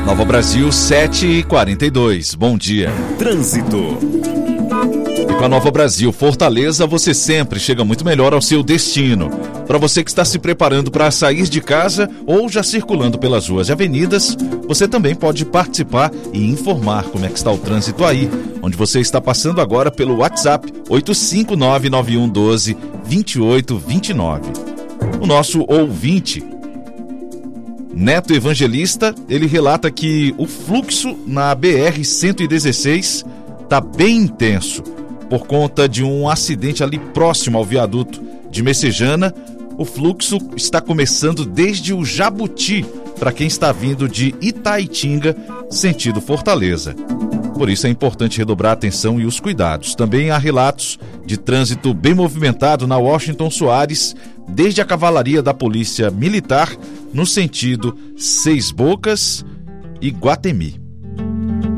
Nova Brasil, 7h42. Bom dia. Trânsito. E com a Nova Brasil Fortaleza, você sempre chega muito melhor ao seu destino. Para você que está se preparando para sair de casa ou já circulando pelas ruas e avenidas, você também pode participar e informar como é que está o trânsito aí, onde você está passando agora pelo WhatsApp 85991122829. O nosso ouvinte, Neto Evangelista, ele relata que o fluxo na BR-116 está bem intenso por conta de um acidente ali próximo ao viaduto de Messejana. O fluxo está começando desde o Jabuti, para quem está vindo de Itaitinga, sentido Fortaleza. Por isso é importante redobrar a atenção e os cuidados. Também há relatos de trânsito bem movimentado na Washington Soares, desde a cavalaria da Polícia Militar, no sentido Seis Bocas e Guatemi.